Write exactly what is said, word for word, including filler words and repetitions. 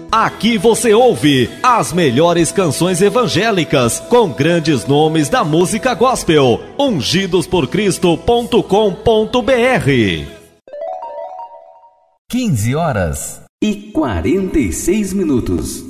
Aqui você ouve as melhores canções evangélicas com grandes nomes da música gospel. ungidos por cristo ponto com ponto br. quinze horas e quarenta e seis minutos.